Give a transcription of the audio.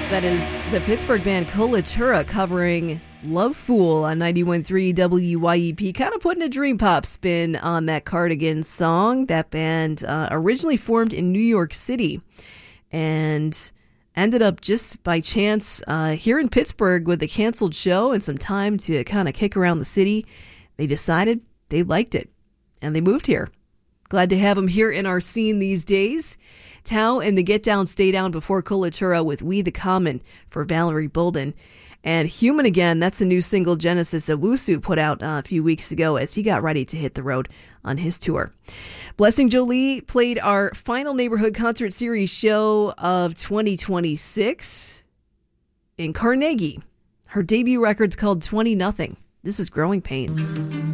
That is the Pittsburgh band Colatura covering Love Fool on 91.3 WYEP, kind of putting a dream pop spin on that Cardigans song. That band originally formed in New York City and ended up just by chance here in Pittsburgh with a canceled show and some time to kind of kick around the city. They decided they liked it and they moved here. Glad to have them here in our scene these days. Tao and the Get Down, Stay Down before Colatura with We the Common for Valerie Bolden. And Human Again, that's the new single Genesis Owusu put out a few weeks ago as he got ready to hit the road on his tour. Blessing Jolie played our final Neighborhood Concert Series show of 2026 in Carnegie. Her debut record's called 20 Nothing. This is Growing Pains.